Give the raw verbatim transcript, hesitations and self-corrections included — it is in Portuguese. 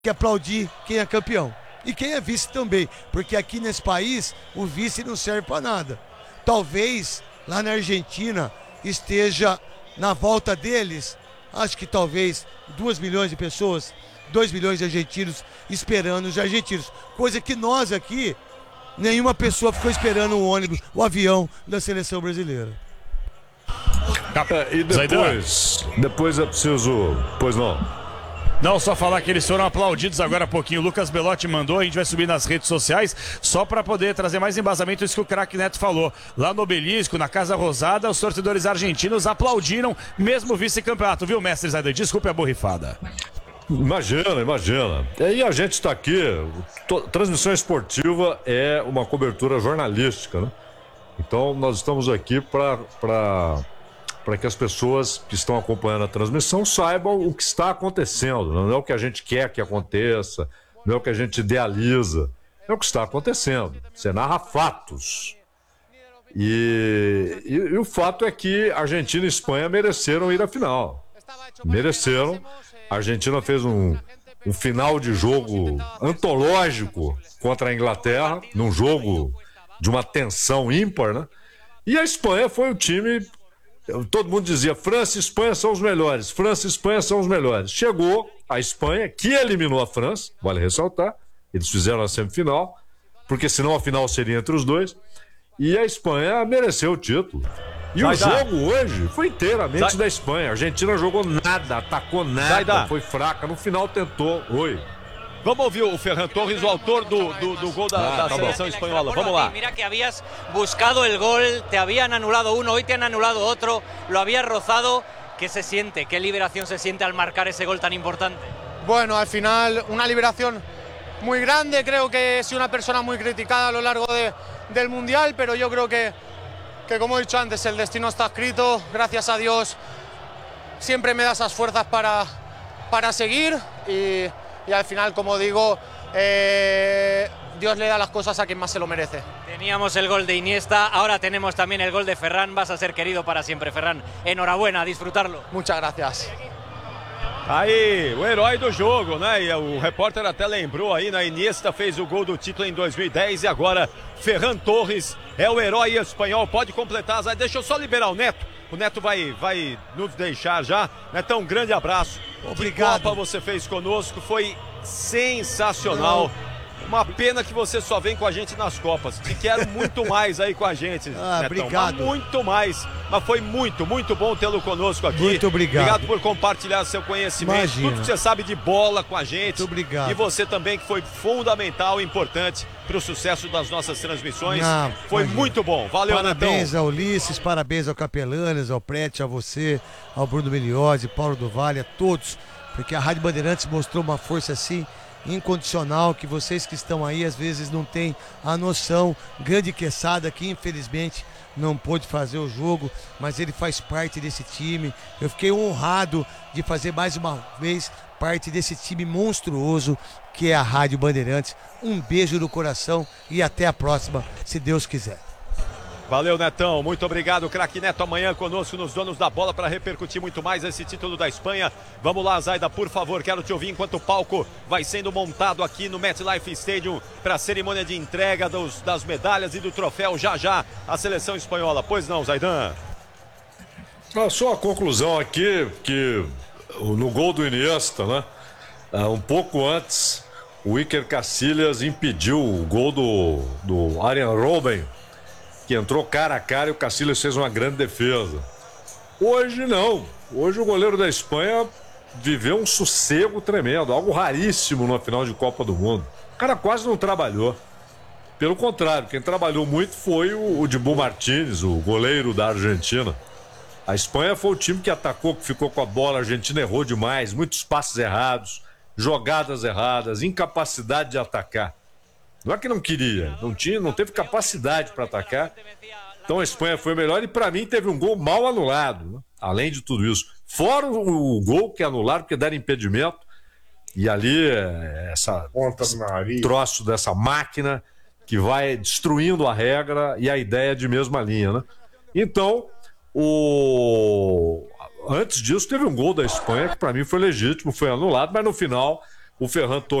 que aplaudir quem é campeão. E quem é vice também, porque aqui nesse país o vice não serve para nada. Talvez lá na Argentina esteja na volta deles, acho que talvez duas milhões de pessoas, dois milhões de argentinos esperando os argentinos. Coisa que nós aqui, nenhuma pessoa ficou esperando o ônibus, o avião da seleção brasileira. É, e depois, depois é preciso, pois não. Não, só falar que eles foram aplaudidos agora há pouquinho. O Lucas Belotti mandou, a gente vai subir nas redes sociais só para poder trazer mais embasamento isso que o craque Neto falou. Lá no Obelisco, na Casa Rosada, os torcedores argentinos aplaudiram mesmo o vice-campeonato, viu, mestre Zaidan? Desculpe a borrifada. Imagina, imagina. E a gente está aqui, transmissão esportiva é uma cobertura jornalística, né? Então nós estamos aqui para... Pra... para que as pessoas que estão acompanhando a transmissão saibam o que está acontecendo. Não é o que a gente quer que aconteça, não é o que a gente idealiza, é o que está acontecendo. Você narra fatos. E, e, e o fato é que Argentina e Espanha mereceram ir à final. Mereceram. A Argentina fez um, um final de jogo antológico contra a Inglaterra, num jogo de uma tensão ímpar, né? E a Espanha foi o time... Todo mundo dizia, França e Espanha são os melhores, França e Espanha são os melhores. Chegou a Espanha, que eliminou a França, vale ressaltar, eles fizeram a semifinal, porque senão a final seria entre os dois, e a Espanha mereceu o título. E Zaidan. O jogo hoje foi inteiramente Zaidan. Da Espanha. A Argentina jogou nada, atacou nada, Zaidan. Foi fraca, no final tentou. Oi. Vamos ouvir o Ferran Torres, o autor do, do, do gol da, ah, da tá seleção bom. Espanhola. Vamos lá. Mira que habías buscado el gol, te habían anulado uno, hoy te han anulado otro, lo habías rozado. ¿Qué se siente? ¿Qué liberación se siente al marcar ese gol tan importante? Bueno, al final una liberación muy grande. Creo que he sido una persona muy criticada a lo largo de, del Mundial, pero yo creo que, que, como he dicho antes, el destino está escrito. Gracias a Dios siempre me da esas fuerzas para, para seguir y... Y al final, como digo, eh, Dios le da las cosas a quien más se lo merece. Teníamos el gol de Iniesta, ahora tenemos también el gol de Ferran. Vas a ser querido para siempre, Ferran. Enhorabuena, a disfrutarlo. Muchas gracias. Aí, o herói do jogo, né? E o repórter até lembrou aí, né? Iniesta fez o gol do título em dois mil e dez e agora Ferran Torres é o herói espanhol. Pode completar, Zé. Deixa eu só liberar o Neto. O Neto vai, vai nos deixar já. Netão, um grande abraço. Obrigado. Que Copa você fez conosco, foi sensacional. Não. Uma pena que você só vem com a gente nas Copas. Te quero muito mais aí com a gente, ah, Netão. Obrigado. Mas muito mais. Mas foi muito, muito bom tê-lo conosco aqui. Muito obrigado. Obrigado por compartilhar seu conhecimento. Imagina. Tudo que você sabe de bola com a gente. Muito obrigado. E você também que foi fundamental e importante para o sucesso das nossas transmissões. Não, foi imagina. Muito bom. Valeu, parabéns Netão. Ao Ulisses, parabéns ao Capelanes, ao Prete, a você, ao Bruno Meliose, Paulo do Vale, a todos. Porque a Rádio Bandeirantes mostrou uma força assim incondicional, que vocês que estão aí às vezes não têm a noção. Grande Quesada, que infelizmente não pôde fazer o jogo, mas ele faz parte desse time. Eu fiquei honrado de fazer mais uma vez parte desse time monstruoso que é a Rádio Bandeirantes. Um beijo no coração e até a próxima, se Deus quiser. Valeu, Netão. Muito obrigado, craque Neto. Amanhã conosco nos Donos da Bola para repercutir muito mais esse título da Espanha. Vamos lá, Zaida, por favor. Quero te ouvir enquanto o palco vai sendo montado aqui no MetLife Stadium para a cerimônia de entrega dos, das medalhas e do troféu já já a seleção espanhola. Pois não, Zaidan? Ah, só a conclusão aqui que no gol do Iniesta, né? Um pouco antes, o Iker Casillas impediu o gol do, do Arjen Robben, que entrou cara a cara e o Casillas fez uma grande defesa. Hoje não. Hoje o goleiro da Espanha viveu um sossego tremendo, algo raríssimo na final de Copa do Mundo. O cara quase não trabalhou. Pelo contrário, quem trabalhou muito foi o, o Dibu Martínez, o goleiro da Argentina. A Espanha foi o time que atacou, que ficou com a bola. A Argentina errou demais, muitos passes errados, jogadas erradas, incapacidade de atacar. Não é que não queria, não tinha, não teve capacidade para atacar. Então a Espanha foi melhor e para mim teve um gol mal anulado, né? Além de tudo isso. Fora o, o gol que anularam porque deram impedimento. E ali essa, esse troço dessa máquina que vai destruindo a regra e a ideia de mesma linha, né? Então, o... antes disso teve um gol da Espanha que para mim foi legítimo, foi anulado, mas no final o Ferran Torres